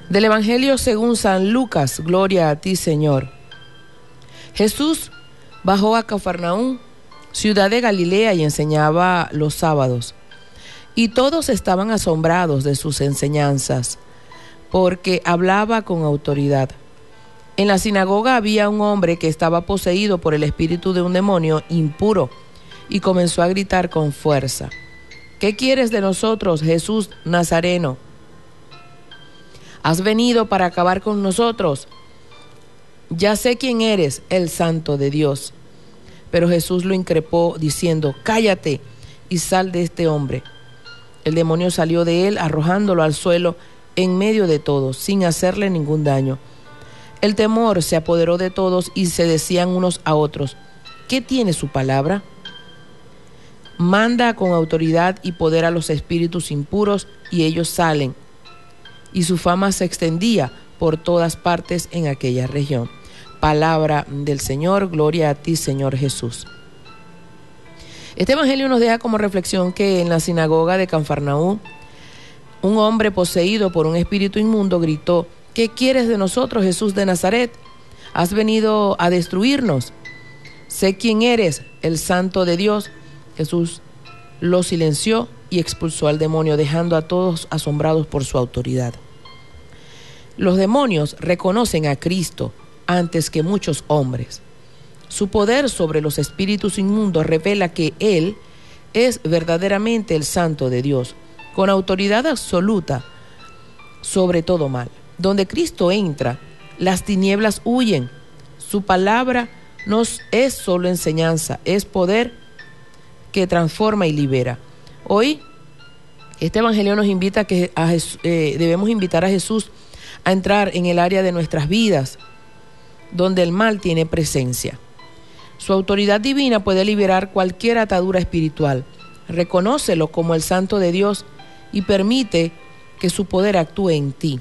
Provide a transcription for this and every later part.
Del Evangelio según San Lucas, gloria a ti, Señor. Jesús bajó a Cafarnaúm, ciudad de Galilea, y enseñaba los sábados. Y todos estaban asombrados de sus enseñanzas, porque hablaba con autoridad. En la sinagoga había un hombre que estaba poseído por el espíritu de un demonio impuro, y comenzó a gritar con fuerza: ¿Qué quieres de nosotros, Jesús Nazareno? ¿Has venido para acabar con nosotros? Ya sé quién eres, el Santo de Dios. Pero Jesús lo increpó diciendo: cállate y sal de este hombre. El demonio salió de él, arrojándolo al suelo en medio de todos, sin hacerle ningún daño. El temor se apoderó de todos y se decían unos a otros: ¿qué tiene su palabra? Manda con autoridad y poder a los espíritus impuros y ellos salen. Y su fama se extendía por todas partes en aquella región. Palabra del Señor, gloria a ti, Señor Jesús. Este evangelio nos deja como reflexión que en la sinagoga de Cafarnaúm, un hombre poseído por un espíritu inmundo gritó: ¿qué quieres de nosotros, Jesús de Nazaret? ¿Has venido a destruirnos? Sé quién eres, el Santo de Dios. Jesús lo silenció y expulsó al demonio, dejando a todos asombrados por su autoridad. Los demonios reconocen a Cristo antes que muchos hombres. Su poder sobre los espíritus inmundos revela que Él es verdaderamente el Santo de Dios, con autoridad absoluta sobre todo mal. Donde Cristo entra, las tinieblas huyen. Su palabra no es solo enseñanza, es poder que transforma y libera. Hoy, este evangelio nos invita a que debemos invitar a Jesús a entrar en el área de nuestras vidas donde el mal tiene presencia. Su autoridad divina puede liberar cualquier atadura espiritual. Reconócelo como el Santo de Dios y permite que su poder actúe en ti.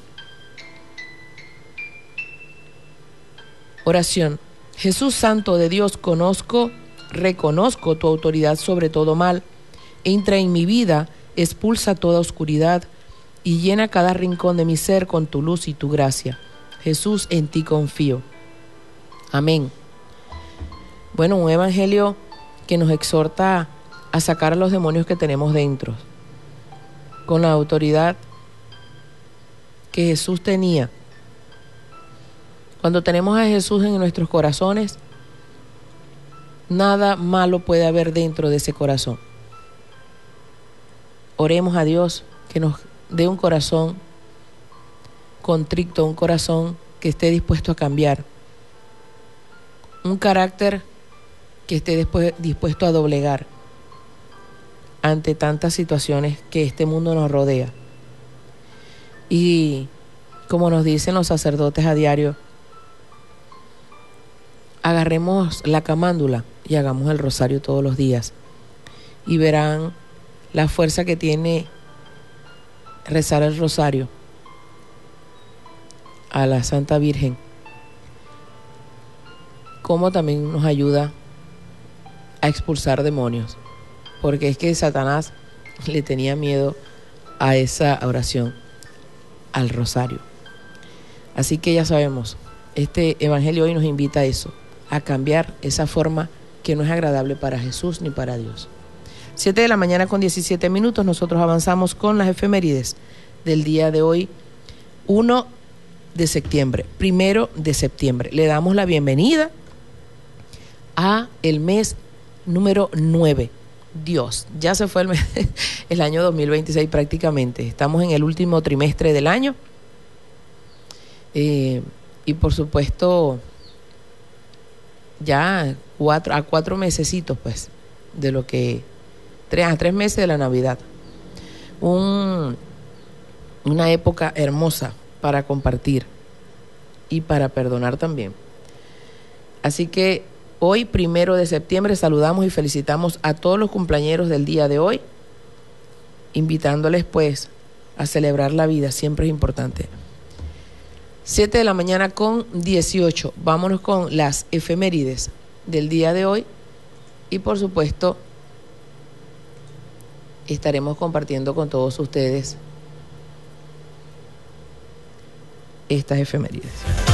Oración. Jesús Santo de Dios, reconozco tu autoridad sobre todo mal. Entra en mi vida, expulsa toda oscuridad y llena cada rincón de mi ser con tu luz y tu gracia. Jesús, en ti confío. Amén. Bueno, un evangelio que nos exhorta a sacar a los demonios que tenemos dentro, con la autoridad que Jesús tenía. Cuando tenemos a Jesús en nuestros corazones, nada malo puede haber dentro de ese corazón. Oremos a Dios que nos dé un corazón contrito, un corazón que esté dispuesto a cambiar, un carácter que esté dispuesto a doblegar ante tantas situaciones que este mundo nos rodea. Y como nos dicen los sacerdotes a diario, agarremos la camándula y hagamos el rosario todos los días y verán la fuerza que tiene rezar el rosario a la Santa Virgen, como también nos ayuda a expulsar demonios, porque es que Satanás le tenía miedo a esa oración, al rosario. Así que ya sabemos, este evangelio hoy nos invita a eso, a cambiar esa forma que no es agradable para Jesús ni para Dios. 7 de la mañana con 17 minutos, nosotros avanzamos con las efemérides del día de hoy, 1 de septiembre, 1 de septiembre. Le damos la bienvenida a el mes número 9. Dios, ya se fue el año 2026 prácticamente. Estamos en el último trimestre del año. Y por supuesto, ya a 4 mesecitos, pues, de lo que... 3 meses de la Navidad. Una época hermosa para compartir y para perdonar también. Así que hoy, 1 de septiembre, saludamos y felicitamos a todos los cumpleañeros del día de hoy, invitándoles pues a celebrar la vida, siempre es importante. 7 de la mañana con 18, vámonos con las efemérides del día de hoy y por supuesto estaremos compartiendo con todos ustedes estas efemérides.